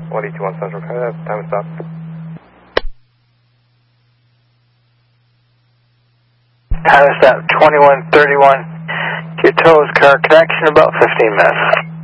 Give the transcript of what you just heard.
181 Central, time to stop. Time to stop, 2131. Your toes car connection, about 15 minutes.